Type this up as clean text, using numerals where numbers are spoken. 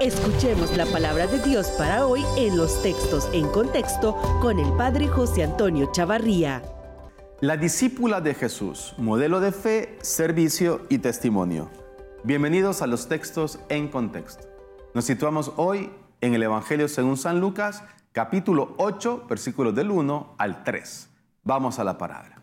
Escuchemos la palabra de Dios para hoy en los textos en contexto con el Padre José Antonio Chavarría. La discípula de Jesús, modelo de fe, servicio y testimonio. Bienvenidos a los textos en contexto. Nos situamos hoy en el Evangelio según San Lucas, capítulo 8, versículos del 1 al 3. Vamos a la palabra.